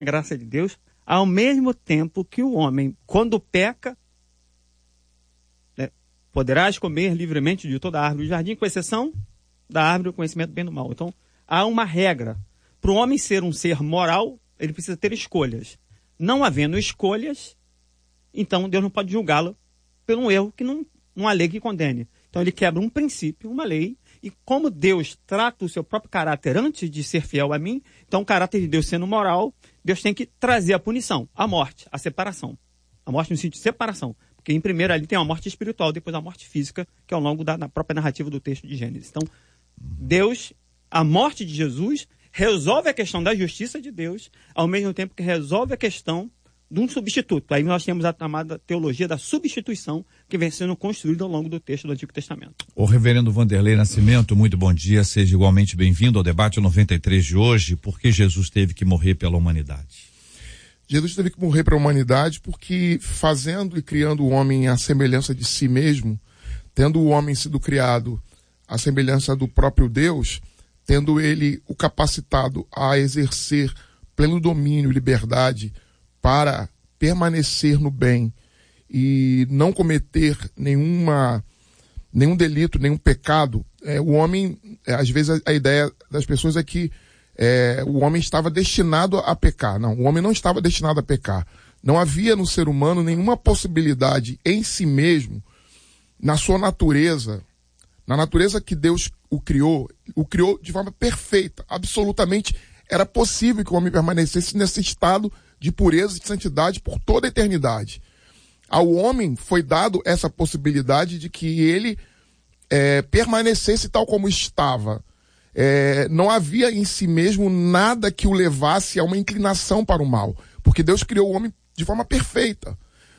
graça de Deus, ao mesmo tempo que o homem, quando peca, poderás comer livremente de toda a árvore do jardim, com exceção da árvore do conhecimento do bem e do mal. Então, há uma regra. Para o homem ser um ser moral, ele precisa ter escolhas. Não havendo escolhas, então Deus não pode julgá-lo por um erro que não há lei que condene. Então, ele quebra um princípio, uma lei, e como Deus trata o seu próprio caráter antes de ser fiel a mim, então o caráter de Deus sendo moral, Deus tem que trazer a punição, a morte, a separação. A morte no sentido de separação. Porque em primeiro ali tem a morte espiritual, depois a morte física, que é ao longo da própria narrativa do texto de Gênesis. Então, Deus, a morte de Jesus, resolve a questão da justiça de Deus, ao mesmo tempo que resolve a questão de um substituto. Aí nós temos a chamada teologia da substituição, que vem sendo construída ao longo do texto do Antigo Testamento. O reverendo Vanderlei Nascimento, muito bom dia, seja igualmente bem-vindo ao debate 93 de hoje. Por que Jesus teve que morrer pela humanidade? Jesus teve que morrer para a humanidade porque, fazendo e criando o homem à semelhança de si mesmo, tendo o homem sido criado à semelhança do próprio Deus, tendo ele o capacitado a exercer pleno domínio e liberdade para permanecer no bem e não cometer nenhum delito, nenhum pecado, o homem, às vezes a ideia das pessoas é que o homem estava destinado a pecar. Não, o homem não estava destinado a pecar. Não havia no ser humano nenhuma possibilidade em si mesmo, na sua natureza, na natureza que Deus o criou de forma perfeita. Absolutamente era possível que o homem permanecesse nesse estado de pureza e de santidade por toda a eternidade. Ao homem foi dado essa possibilidade de que ele permanecesse tal como estava. Não havia em si mesmo nada que o levasse a uma inclinação para o mal, porque Deus criou o homem de forma perfeita,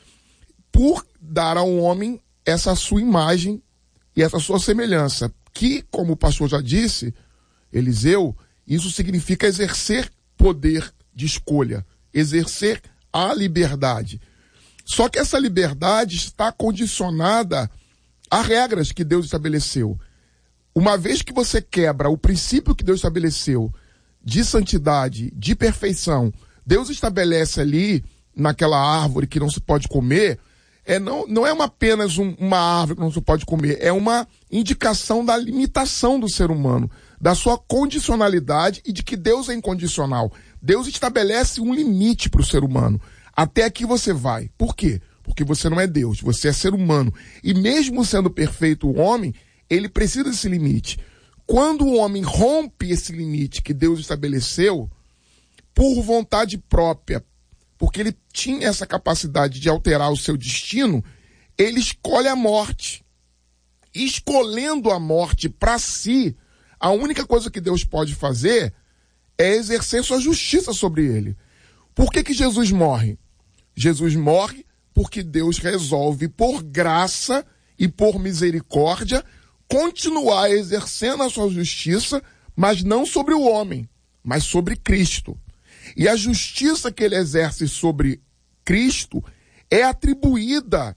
por dar ao homem essa sua imagem e essa sua semelhança, que, como o pastor já disse, Eliseu, isso significa exercer poder de escolha, exercer a liberdade. Só que essa liberdade está condicionada a regras que Deus estabeleceu. Uma vez que você quebra o princípio que Deus estabeleceu de santidade, de perfeição, Deus estabelece ali, naquela árvore que não se pode comer, não é apenas uma árvore que não se pode comer, é uma indicação da limitação do ser humano, da sua condicionalidade e de que Deus é incondicional. Deus estabelece um limite para o ser humano. Até aqui você vai. Por quê? Porque você não é Deus, você é ser humano. E mesmo sendo perfeito o homem, ele precisa desse limite. Quando o homem rompe esse limite que Deus estabeleceu, por vontade própria, porque ele tinha essa capacidade de alterar o seu destino, ele escolhe a morte. Escolhendo a morte para si, a única coisa que Deus pode fazer é exercer sua justiça sobre ele. Por que Jesus morre? Jesus morre porque Deus resolve, por graça e por misericórdia, continuar exercendo a sua justiça, mas não sobre o homem, mas sobre Cristo. E a justiça que ele exerce sobre Cristo é atribuída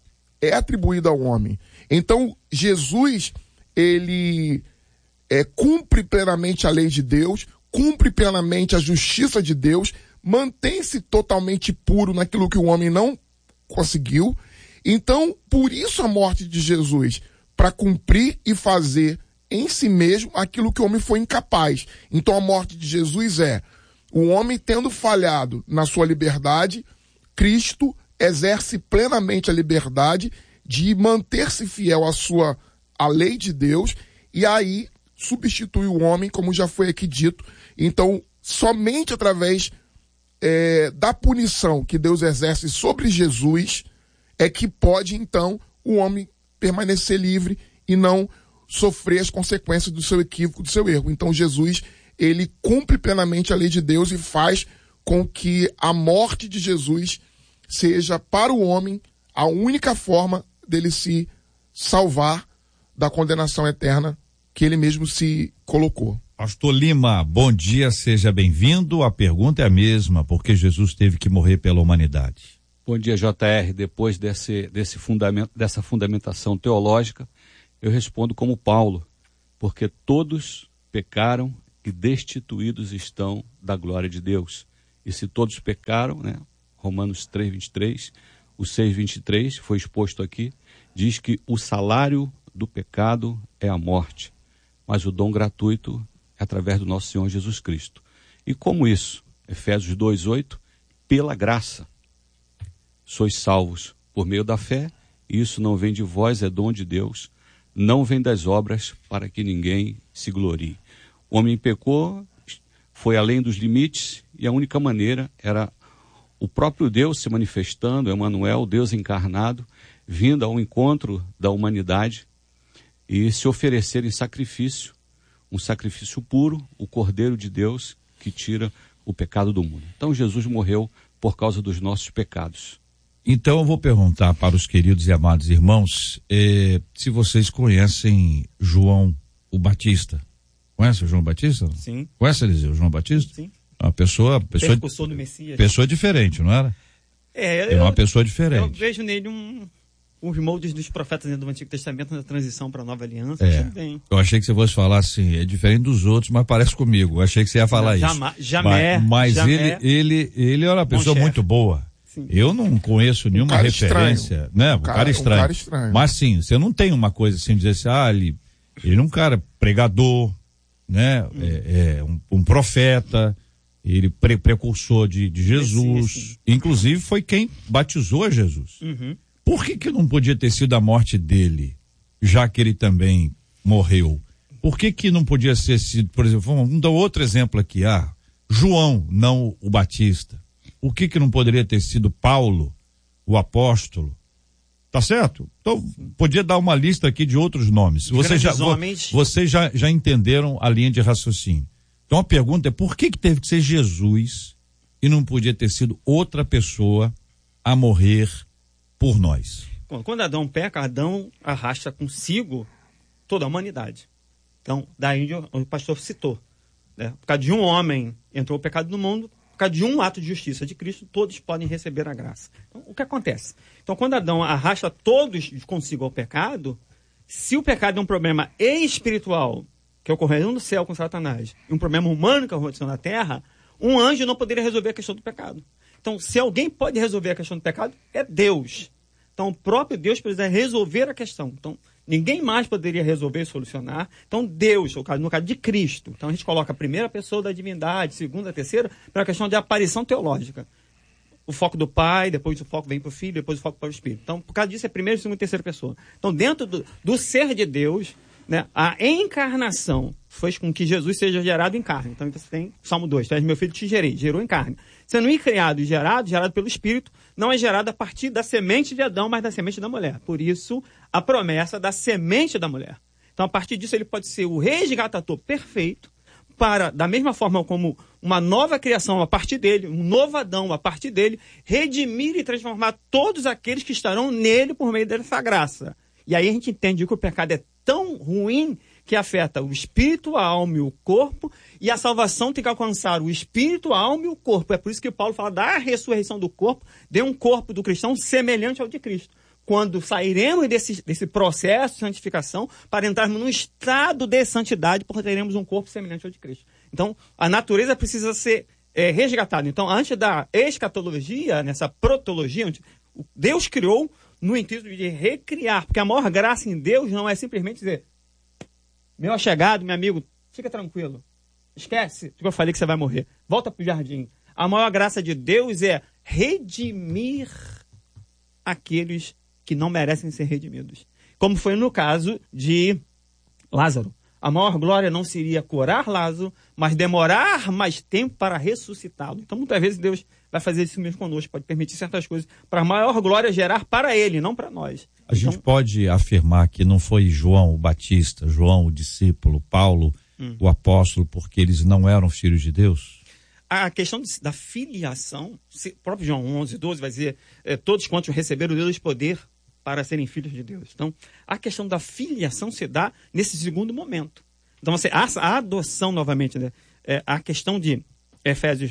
ao homem. Então, Jesus, ele cumpre plenamente a lei de Deus, cumpre plenamente a justiça de Deus, mantém-se totalmente puro naquilo que o homem não conseguiu. Então, por isso a morte de Jesus, para cumprir e fazer em si mesmo aquilo que o homem foi incapaz. Então a morte de Jesus o homem tendo falhado na sua liberdade, Cristo exerce plenamente a liberdade de manter-se fiel à lei de Deus, e aí substitui o homem, como já foi aqui dito. Então, somente através da punição que Deus exerce sobre Jesus é que pode, então, o homem permanecer livre e não sofrer as consequências do seu equívoco, do seu erro. Então, Jesus, ele cumpre plenamente a lei de Deus e faz com que a morte de Jesus seja, para o homem, a única forma dele se salvar da condenação eterna que ele mesmo se colocou. Pastor Lima, bom dia, seja bem-vindo. A pergunta é a mesma, porque Jesus teve que morrer pela humanidade. Bom dia, JR. Depois dessa fundamentação teológica, eu respondo como Paulo, porque todos pecaram e destituídos estão da glória de Deus. E se todos pecaram, né? Romanos 3:23, o 6:23 foi exposto aqui, diz que o salário do pecado é a morte, mas o dom gratuito é através do nosso Senhor Jesus Cristo. E como isso? Efésios 2:8, pela graça sois salvos por meio da fé, e isso não vem de vós, é dom de Deus, não vem das obras para que ninguém se glorie. O homem pecou, foi além dos limites, e a única maneira era o próprio Deus se manifestando, Emanuel, Deus encarnado, vindo ao encontro da humanidade e se oferecer em sacrifício, um sacrifício puro, o Cordeiro de Deus que tira o pecado do mundo. Então Jesus morreu por causa dos nossos pecados. Então eu vou perguntar para os queridos e amados irmãos se vocês conhecem João o Batista. Conhece o João Batista? Sim. Conhece, Eliseu, João Batista? Sim. Uma pessoa Percussor do Messias. Pessoa diferente, não era? É uma pessoa diferente. Eu vejo nele os moldes dos profetas do Antigo Testamento na transição para a Nova Aliança. Eu achei que você fosse falar assim, é diferente dos outros, mas parece comigo. Eu achei que você ia falar isso. Mas ele era uma pessoa muito boa. Sim. Eu não conheço nenhuma referência, estranho. né? Um cara estranho. Mas sim, você não tem uma coisa assim, dizer assim, ele é um cara pregador, né? Um profeta, ele precursor de Jesus, sim. Inclusive foi quem batizou a Jesus. Uhum. Por que não podia ter sido a morte dele, já que ele também morreu? Por que não podia ser sido, por exemplo, vamos dar outro exemplo aqui, João, não o Batista. Por que não poderia ter sido Paulo, o apóstolo? Tá certo? Então, podia dar uma lista aqui de outros nomes. Vocês já entenderam a linha de raciocínio. Então a pergunta é, por que teve que ser Jesus e não podia ter sido outra pessoa a morrer por nós? Quando Adão peca, Adão arrasta consigo toda a humanidade. Então, daí o pastor citou, né? Por causa de um homem entrou o pecado no mundo, por causa de um ato de justiça de Cristo, todos podem receber a graça. Então, o que acontece? Então, quando Adão arrasta todos consigo ao pecado, se o pecado é um problema espiritual, que ocorreu no céu com Satanás, e um problema humano que aconteceu na terra, um anjo não poderia resolver a questão do pecado. Então, se alguém pode resolver a questão do pecado, é Deus. Então, o próprio Deus precisa resolver a questão. Então, ninguém mais poderia resolver e solucionar. Então, Deus, no caso de Cristo. Então, a gente coloca a primeira pessoa da divindade, segunda, terceira, para a questão de aparição teológica. O foco do Pai, depois o foco vem para o Filho, depois o foco para o Espírito. Então, por causa disso, é primeira, segunda e terceira pessoa. Então, dentro do ser de Deus, né, a encarnação fez com que Jesus seja gerado em carne. Então, você tem Salmo 2, meu filho te gerei, gerou em carne. Sendo criado e gerado pelo Espírito, não é gerado a partir da semente de Adão, mas da semente da mulher. Por isso, a promessa da semente da mulher. Então, a partir disso, ele pode ser o resgatador perfeito para, da mesma forma como uma nova criação a partir dele, um novo Adão a partir dele, redimir e transformar todos aqueles que estarão nele por meio dessa graça. E aí a gente entende que o pecado é tão ruim que afeta o espírito, a alma e o corpo, e a salvação tem que alcançar o espírito, a alma e o corpo. É por isso que Paulo fala da ressurreição do corpo, de um corpo do cristão semelhante ao de Cristo. Quando sairemos desse processo de santificação para entrarmos num estado de santidade, porque teremos um corpo semelhante ao de Cristo. Então, a natureza precisa ser resgatada. Então, antes da escatologia, nessa protologia, onde Deus criou no intuito de recriar, porque a maior graça em Deus não é simplesmente dizer: meu achegado, meu amigo, fica tranquilo, esquece do que eu falei que você vai morrer, volta para o jardim. A maior graça de Deus é redimir aqueles que não merecem ser redimidos. Como foi no caso de Lázaro. A maior glória não seria curar Lázaro, mas demorar mais tempo para ressuscitá-lo. Então, muitas vezes, Deus vai fazer isso mesmo conosco, pode permitir certas coisas para a maior glória gerar para ele, não para nós. A gente pode afirmar que não foi João o Batista, João o discípulo, Paulo o apóstolo, porque eles não eram filhos de Deus? A questão da filiação, o próprio João 11:12 vai dizer, todos quantos receberam Deus poder para serem filhos de Deus. Então, a questão da filiação se dá nesse segundo momento. Então, a adoção novamente, né? A questão de Efésios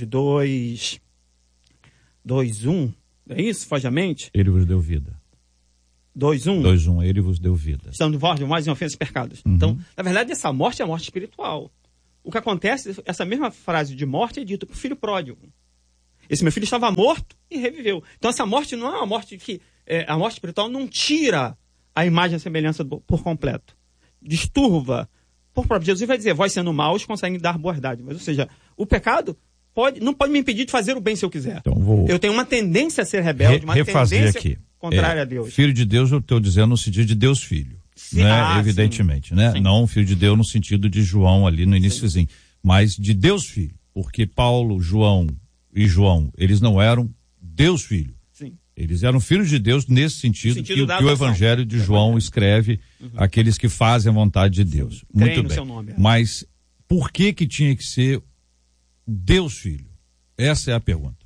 2:1, é isso? Foge a mente? Ele vos deu vida. 2:1, ele vos deu vida. Estão de vós, mais em ofensas e pecados. Uhum. Então, na verdade, essa morte é a morte espiritual. O que acontece, essa mesma frase de morte é dita para o filho pródigo. Esse meu filho estava morto e reviveu. Então essa morte não é uma morte que... a morte espiritual não tira a imagem e a semelhança por completo. Disturba. Por próprio Jesus vai dizer, vós sendo maus conseguem dar boas dádivas. Ou seja, o pecado não pode me impedir de fazer o bem se eu quiser. Então, eu tenho uma tendência a ser rebelde, uma tendência aqui. Contrária a Deus. Filho de Deus, eu estou dizendo no sentido de Deus Filho. Sim, né? Evidentemente, sim. né? Sim. Não filho de Deus no sentido de João ali no iniciozinho, mas de Deus Filho. Porque Paulo, João, eles não eram Deus Filho. Sim. Eles eram filhos de Deus nesse sentido que o Evangelho de João escreve, aqueles que fazem a vontade de Deus. Sim. Muito Creem bem. no seu nome, Mas por que tinha que ser Deus Filho? Essa é a pergunta.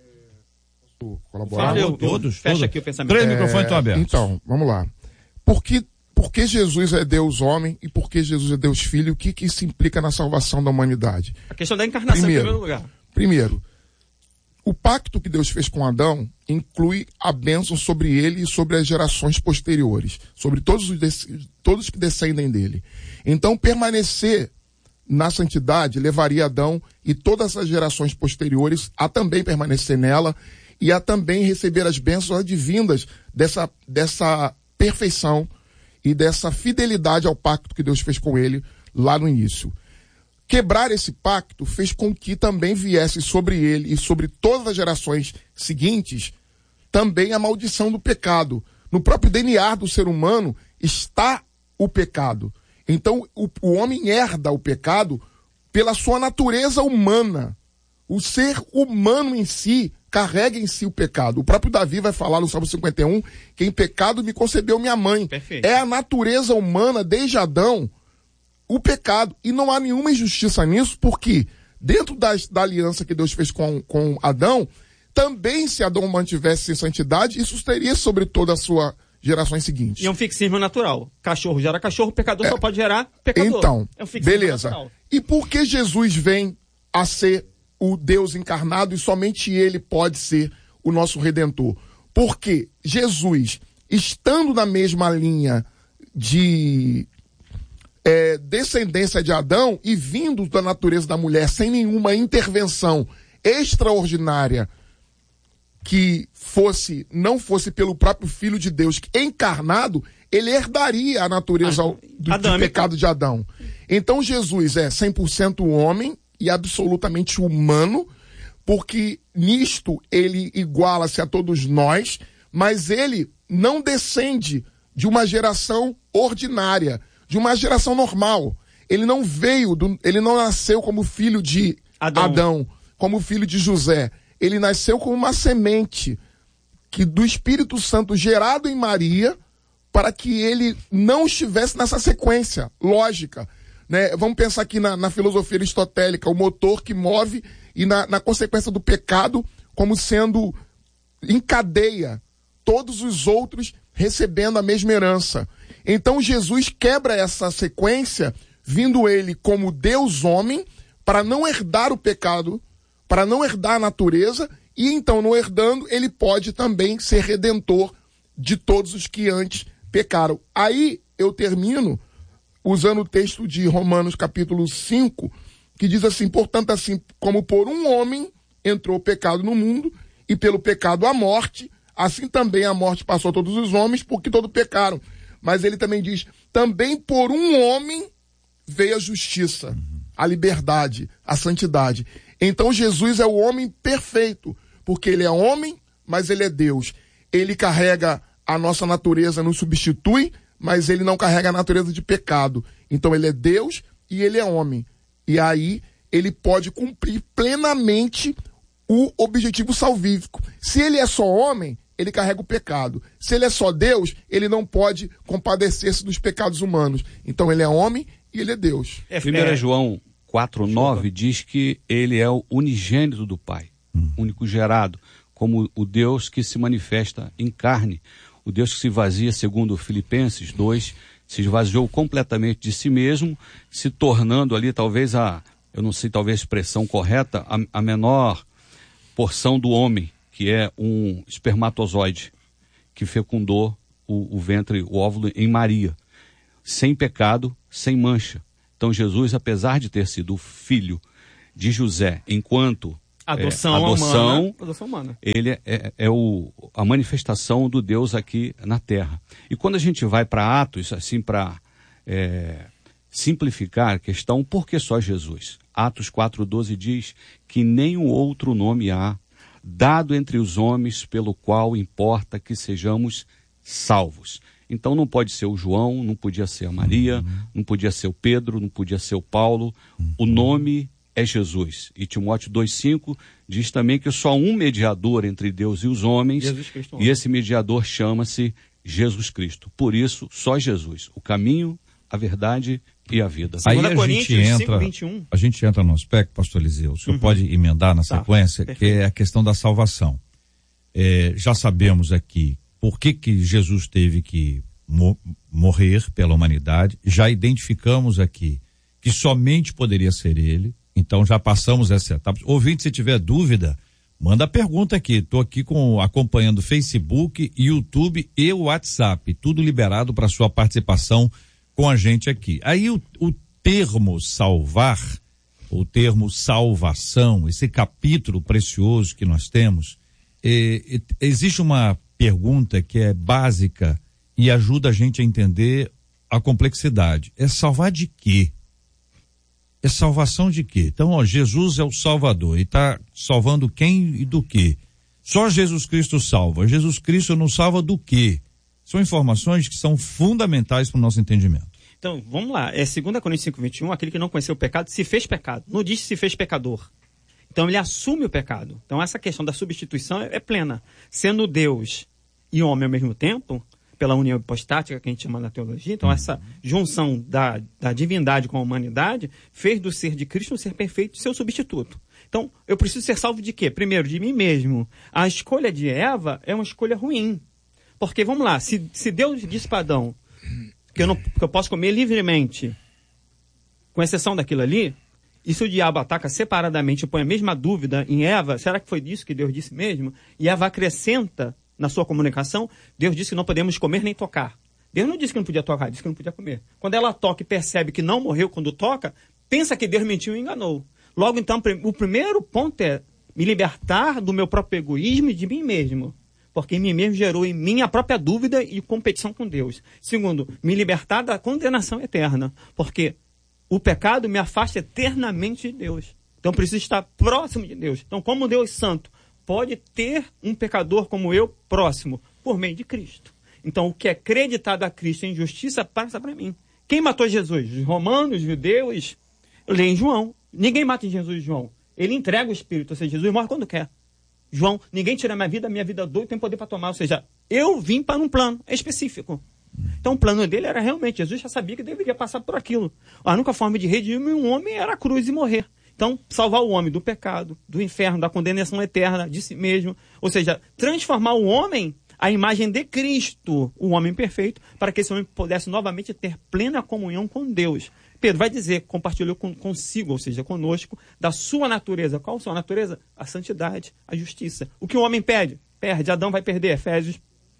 Colaborar? Todos. Fecha aqui o pensamento. 3 microfones estão abertos. Então, vamos lá. Por que Jesus é Deus homem e por que Jesus é Deus filho? O que isso implica na salvação da humanidade? A questão da encarnação em primeiro lugar. Primeiro, o pacto que Deus fez com Adão inclui a bênção sobre ele e sobre as gerações posteriores, sobre todos que descendem dele. Então, permanecer na santidade levaria Adão e todas as gerações posteriores a também permanecer nela e a também receber as bênçãos advindas dessa perfeição e dessa fidelidade ao pacto que Deus fez com ele lá no início. Quebrar esse pacto fez com que também viesse sobre ele e sobre todas as gerações seguintes também a maldição do pecado. No próprio DNA do ser humano está o pecado. Então, o homem herda o pecado pela sua natureza humana. O ser humano em si carrega em si o pecado. O próprio Davi vai falar no Salmo 51, que em pecado me concebeu minha mãe. Perfeito. É a natureza humana, desde Adão, o pecado. E não há nenhuma injustiça nisso, porque dentro da aliança que Deus fez com Adão, também se Adão mantivesse em santidade, isso teria sobre toda a sua gerações seguintes. E é um fixismo natural. Cachorro gera cachorro, pecador só pode gerar pecador. Então, é um fixismo beleza. natural. E por que Jesus vem a ser o Deus encarnado e somente ele pode ser o nosso Redentor? Porque Jesus, estando na mesma linha de descendência de Adão e vindo da natureza da mulher sem nenhuma intervenção extraordinária que não fosse pelo próprio Filho de Deus encarnado, ele herdaria a natureza do pecado de Adão. Então Jesus é 100% homem e absolutamente humano, porque nisto ele iguala-se a todos nós, mas ele não descende de uma geração ordinária, de uma geração normal. Ele não nasceu como filho de Adão, como filho de José. Ele nasceu como uma semente do Espírito Santo gerado em Maria, para que ele não estivesse nessa sequência lógica. Né? Vamos pensar aqui na filosofia aristotélica, o motor que move e na consequência do pecado como sendo em cadeia, todos os outros recebendo a mesma herança. Então Jesus quebra essa sequência, vindo ele como Deus homem, para não herdar o pecado, para não herdar a natureza, e então, não herdando, ele pode também ser redentor de todos os que antes pecaram. Aí eu termino usando o texto de Romanos capítulo 5, que diz assim: portanto, assim como por um homem entrou o pecado no mundo, e pelo pecado a morte, assim também a morte passou a todos os homens, porque todos pecaram. Mas ele também diz, também por um homem veio a justiça, a liberdade, a santidade. Então Jesus é o homem perfeito, porque ele é homem, mas ele é Deus. Ele carrega a nossa natureza, nos substitui, mas ele não carrega a natureza de pecado. Então ele é Deus e ele é homem. E aí ele pode cumprir plenamente o objetivo salvífico. Se ele é só homem, ele carrega o pecado. Se ele é só Deus, ele não pode compadecer-se dos pecados humanos. Então ele é homem e ele é Deus. 1 João 4:9 diz que ele é o unigênito do Pai, único gerado, como o Deus que se manifesta em carne. O Deus que se vazia, segundo Filipenses 2, se esvaziou completamente de si mesmo, se tornando ali talvez eu não sei, talvez a expressão correta, a menor porção do homem, que é um espermatozoide que fecundou o ventre, o óvulo em Maria, sem pecado, sem mancha. Então Jesus, apesar de ter sido filho de José, enquanto Adoção humana. Ele é a manifestação do Deus aqui na Terra. E quando a gente vai para Atos, assim, para simplificar a questão, por que só Jesus? Atos 4,12 diz que nenhum outro nome há, dado entre os homens, pelo qual importa que sejamos salvos. Então não pode ser o João, não podia ser a Maria, não podia ser o Pedro, não podia ser o Paulo. O nome é Jesus. E Timóteo 2,5 diz também que só um mediador entre Deus e os homens, e esse mediador chama-se Jesus Cristo. Por isso, só Jesus, o caminho, a verdade e a vida. Aí a gente entra no aspecto, pastor Eliseu, o senhor pode emendar na sequência, perfeito, que é a questão da salvação. Já sabemos aqui por que Jesus teve que morrer pela humanidade, já identificamos aqui que somente poderia ser ele, então já passamos essa etapa. Ouvinte, se tiver dúvida, manda a pergunta aqui, estou aqui acompanhando Facebook, YouTube e o WhatsApp, tudo liberado para sua participação com a gente aqui. Aí o termo salvar, o termo salvação, esse capítulo precioso que nós temos, existe uma pergunta que é básica e ajuda a gente a entender a complexidade. É salvar de quê? É salvação de quê? Então, Jesus é o Salvador e está salvando quem e do quê? Só Jesus Cristo salva. Jesus Cristo não salva do quê? São informações que são fundamentais para o nosso entendimento. Então, vamos lá. 2 Coríntios 5:21, aquele que não conheceu o pecado se fez pecado. Não diz se fez pecador. Então, ele assume o pecado. Então, essa questão da substituição é plena. Sendo Deus e homem ao mesmo tempo, pela união hipostática, que a gente chama na teologia, então essa junção da divindade com a humanidade fez do ser de Cristo um ser perfeito, seu substituto. Então, eu preciso ser salvo de quê? Primeiro, de mim mesmo. A escolha de Eva é uma escolha ruim. Porque, vamos lá, se Deus disse para Adão que eu posso comer livremente, com exceção daquilo ali, e se o diabo ataca separadamente e põe a mesma dúvida em Eva, será que foi disso que Deus disse mesmo? E Eva acrescenta na sua comunicação, Deus disse que não podemos comer nem tocar. Deus não disse que não podia tocar, disse que não podia comer. Quando ela toca e percebe que não morreu quando toca, pensa que Deus mentiu e enganou. Logo, então, o primeiro ponto é me libertar do meu próprio egoísmo e de mim mesmo. Porque em mim mesmo gerou em mim a própria dúvida e competição com Deus. Segundo, me libertar da condenação eterna. Porque o pecado me afasta eternamente de Deus. Então, preciso estar próximo de Deus. Então, como Deus santo pode ter um pecador como eu próximo? Por meio de Cristo. Então, o que é acreditado a Cristo em justiça passa para mim. Quem matou Jesus? Os romanos, os judeus? Lê em João. Ninguém mata em Jesus e João. Ele entrega o Espírito, ou seja, Jesus morre quando quer. João, ninguém tira minha vida doida, tem poder para tomar. Ou seja, eu vim para um plano específico. Então, o plano dele era realmente, Jesus já sabia que deveria passar por aquilo. A única forma de redimir um homem era a cruz e morrer. Então, salvar o homem do pecado, do inferno, da condenação eterna, de si mesmo. Ou seja, transformar o homem à imagem de Cristo, o homem perfeito, para que esse homem pudesse novamente ter plena comunhão com Deus. Pedro vai dizer, compartilhou consigo, ou seja, conosco, da sua natureza. Qual a sua natureza? A santidade, a justiça. O que o homem perde? Perde. Adão vai perder. Efésios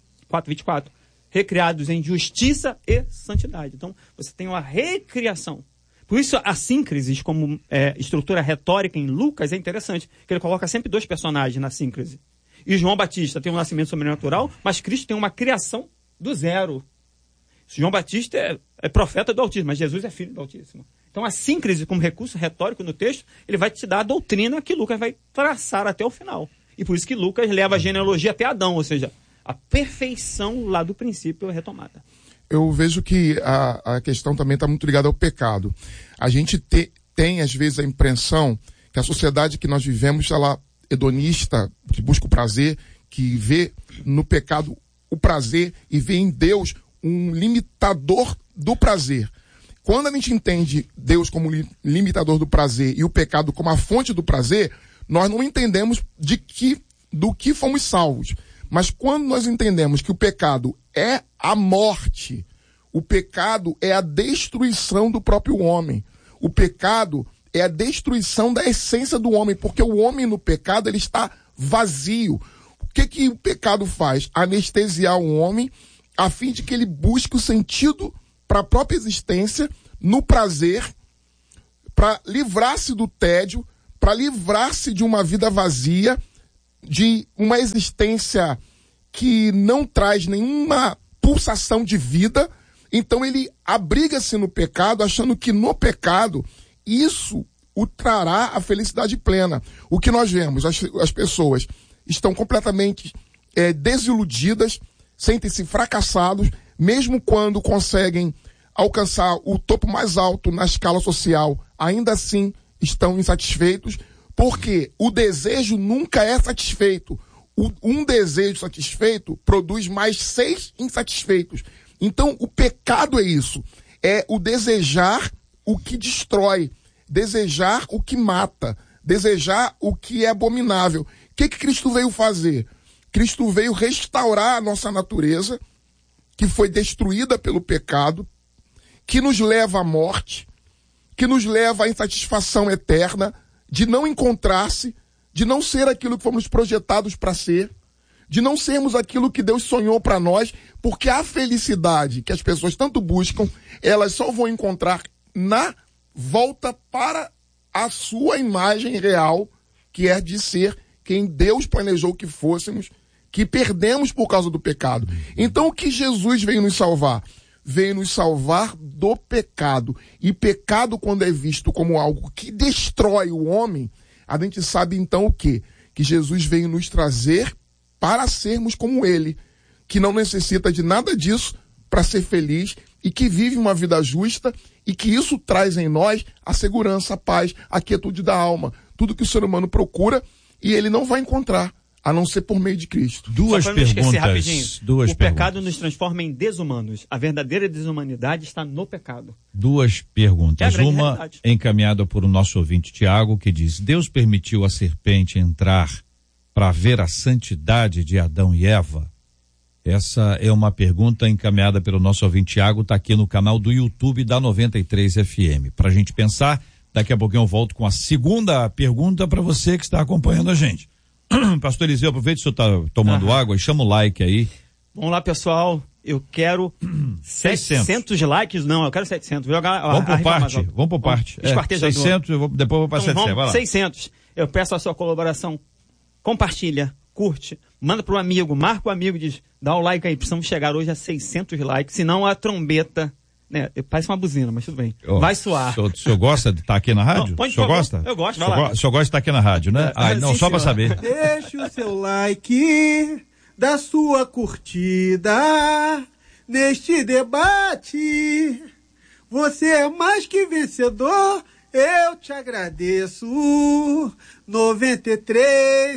4:24. Recriados em justiça e santidade. Então, você tem uma recriação. Por isso, a síncresis, como estrutura retórica em Lucas, é interessante, que ele coloca sempre dois personagens na síncrese. E João Batista tem um nascimento sobrenatural, mas Cristo tem uma criação do zero. João Batista é profeta do Altíssimo, mas Jesus é filho do Altíssimo. Então, a síncrese como recurso retórico no texto, ele vai te dar a doutrina que Lucas vai traçar até o final. E por isso que Lucas leva a genealogia até Adão, ou seja, a perfeição lá do princípio é retomada. Eu vejo que a questão também está muito ligada ao pecado. A gente tem, às vezes, a impressão que a sociedade que nós vivemos, ela é hedonista, que busca o prazer, que vê no pecado o prazer e vê em Deus um limitador do prazer. Quando a gente entende Deus como limitador do prazer e o pecado como a fonte do prazer, nós não entendemos do que fomos salvos. Mas quando nós entendemos que o pecado é a morte, o pecado é a destruição do próprio homem, o pecado é a destruição da essência do homem, porque o homem no pecado ele está vazio. O que o pecado faz? Anestesiar o homem a fim de que ele busque o sentido para a própria existência, no prazer, para livrar-se do tédio, para livrar-se de uma vida vazia, de uma existência que não traz nenhuma pulsação de vida. Então ele abriga-se no pecado, achando que no pecado isso o trará a felicidade plena. O que nós vemos, as pessoas estão completamente desiludidas, sentem-se fracassados, mesmo quando conseguem alcançar o topo mais alto na escala social, ainda assim estão insatisfeitos, porque o desejo nunca é satisfeito. Um desejo satisfeito produz mais 6 insatisfeitos. Então, o pecado é isso. É o desejar o que destrói, desejar o que mata, desejar o que é abominável. O que Cristo veio fazer? Cristo veio restaurar a nossa natureza, que foi destruída pelo pecado, que nos leva à morte, que nos leva à insatisfação eterna, de não encontrar-se, de não ser aquilo que fomos projetados para ser, de não sermos aquilo que Deus sonhou para nós, porque a felicidade que as pessoas tanto buscam, elas só vão encontrar na volta para a sua imagem real, que é de ser quem Deus planejou que fôssemos, que perdemos por causa do pecado. Então o que Jesus veio nos salvar? Veio nos salvar do pecado. E pecado, quando é visto como algo que destrói o homem, a gente sabe então o quê? Que Jesus veio nos trazer para sermos como ele, que não necessita de nada disso para ser feliz e que vive uma vida justa e que isso traz em nós a segurança, a paz, a quietude da alma. Tudo que o ser humano procura e ele não vai encontrar, a não ser por meio de Cristo. Duas perguntas. O pecado nos transforma em desumanos. A verdadeira desumanidade está no pecado. Duas perguntas. Uma realidade. encaminhada por o nosso ouvinte Tiago, que diz: Deus permitiu a serpente entrar para ver a santidade de Adão e Eva? Essa é uma pergunta encaminhada pelo nosso ouvinte Tiago, está aqui no canal do YouTube da 93 FM. Para a gente pensar, daqui a pouquinho eu volto com a segunda pergunta para você que está acompanhando a gente. Pastor Eliseu, aproveita que o senhor está tomando água e chama o like aí. Vamos lá, pessoal. Eu quero 700 likes. Não, eu quero 700. Vamos por parte. Vamos por parte. 600, depois eu vou para 700. Vai lá. 600. Eu peço a sua colaboração. Compartilha, curte, manda para um amigo, marca o amigo, diz, dá o like aí. Precisamos chegar hoje a 600 likes, senão a trombeta, né? Parece uma buzina, mas tudo bem. Vai soar. O senhor gosta de estar aqui na rádio? Não, pode, o senhor gosta? Eu gosto, vai lá. O senhor gosta de estar aqui na rádio, né? Não, sim, só para saber. Deixe o seu like, da sua curtida, neste debate. Você é mais que vencedor, eu te agradeço. 93